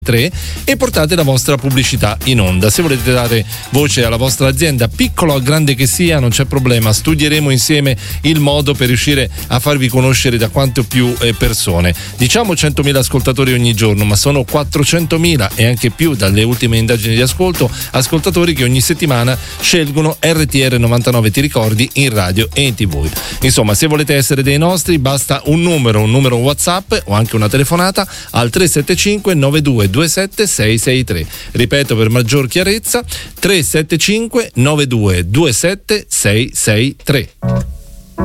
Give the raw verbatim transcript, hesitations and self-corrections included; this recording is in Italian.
tre e portate la vostra pubblicità in onda. Se volete dare voce alla vostra azienda, piccola o grande che sia, non c'è problema, studieremo insieme il modo per riuscire a farvi conoscere da quante più eh, persone. Diciamo centomila ascoltatori ogni giorno, ma sono quattrocentomila e anche più dalle ultime indagini di ascolto, ascoltatori che ogni settimana scelgono R T R novantanove, ti ricordi, in radio e in tv. Insomma, se volete essere dei nostri, basta un numero, un numero WhatsApp o anche una telefonata al tre sette cinque nove due due sette sei sei tre. Ripeto per maggior chiarezza: tre sette cinque nove due due sette sei sei tre.